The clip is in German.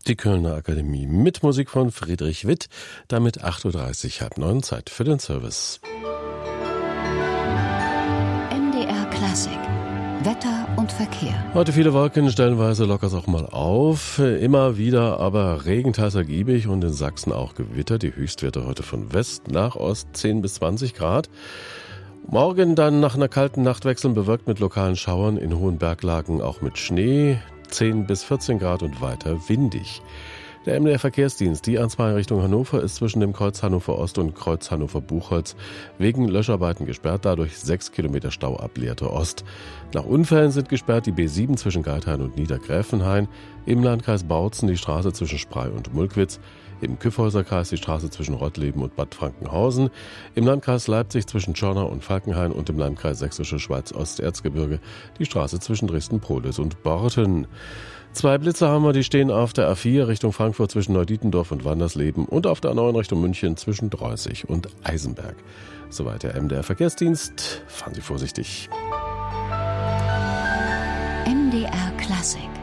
Die Kölner Akademie mit Musik von Friedrich Witt. Damit 8.30 Uhr, 8:30, Zeit für den Service. MDR Klassik. Wetter und Verkehr. Heute viele Wolken, stellenweise lockert es auch mal auf. Immer wieder aber Regen, teils ergiebig und in Sachsen auch Gewitter. Die Höchstwerte heute von West nach Ost 10 bis 20 Grad. Morgen dann nach einer kalten Nacht wechseln, bewölkt mit lokalen Schauern, in hohen Berglagen auch mit Schnee. 10 bis 14 Grad und weiter windig. Der MDR Verkehrsdienst, die A2 Richtung Hannover, ist zwischen dem Kreuz Hannover Ost und Kreuz Hannover Buchholz wegen Löscharbeiten gesperrt, dadurch 6 Kilometer Stau ab Lehrte Ost. Nach Unfällen sind gesperrt die B7 zwischen Geithain und Niedergräfenhain, im Landkreis Bautzen die Straße zwischen Spray und Mulkwitz, im Kyffhäuserkreis die Straße zwischen Rottleben und Bad Frankenhausen, im Landkreis Leipzig zwischen Tschorna und Falkenhain und im Landkreis Sächsische Schweiz-Osterzgebirge die Straße zwischen Dresden-Polis und Borten. 2 Blitze haben wir, die stehen auf der A4 Richtung Frankfurt zwischen Neudietendorf und Wandersleben und auf der A9 Richtung München zwischen Dreußig und Eisenberg. Soweit der MDR Verkehrsdienst. Fahren Sie vorsichtig. MDR Klassik.